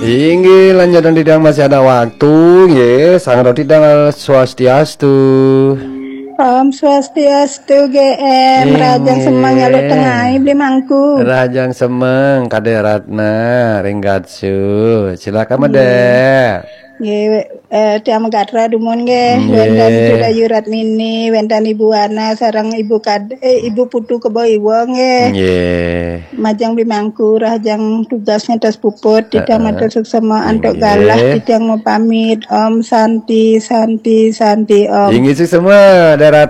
Inggih lanjut dan tidak masih ada waktu ya. Sang roti tanggal swastiastu. Om Swastiastu GM Rajang Semang Nyaluk Tengai beli mangku. Rajang Semeng Kade Ratna Ringgatsu. Silakan Made. Tiang Gatra Dumun ge, Wendan Sudah Yurat Mini, Wendan Ibu Ana, sarang Ibu Putu Kebo Iwong ge. Majang bimangku, Rajang tugasnya tas puput, tidak matur suksema antok galah, tidak mau pamit, Om Santi, Om. Ingin semua darat